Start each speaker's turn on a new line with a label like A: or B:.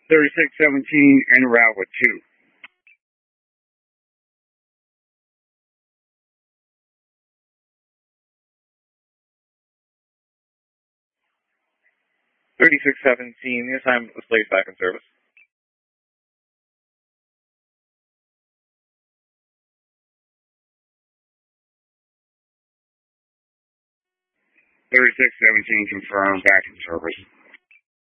A: 3617 en route with 2.
B: 3617, this time was placed back in service.
A: 3617 confirmed, back in service.